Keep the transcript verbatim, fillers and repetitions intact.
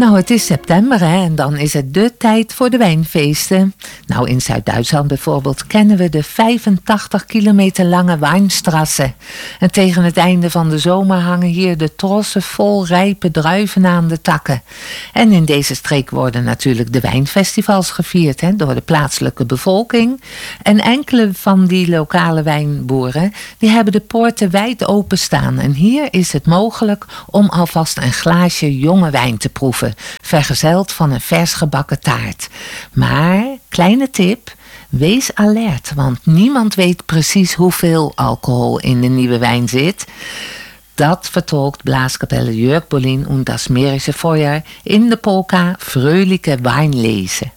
Nou, het is september hè, en dan is het de tijd voor de wijnfeesten. Nou, in Zuid-Duitsland bijvoorbeeld kennen we de vijfentachtig kilometer lange Weinstraße. En tegen het einde van de zomer hangen hier de trossen vol rijpe druiven aan de takken. En in deze streek worden natuurlijk de wijnfestivals gevierd hè, door de plaatselijke bevolking. En enkele van die lokale wijnboeren die hebben de poorten wijd openstaan. En hier is het mogelijk om alvast een glaasje jonge wijn te proeven, vergezeld van een vers gebakken taart. Maar, kleine tip, wees alert, want niemand weet precies hoeveel alcohol in de nieuwe wijn zit. Dat vertolkt Blaaskapelle Jörg Bohlin und das Mährische Feuer in de polka Fröhliche Weinlese.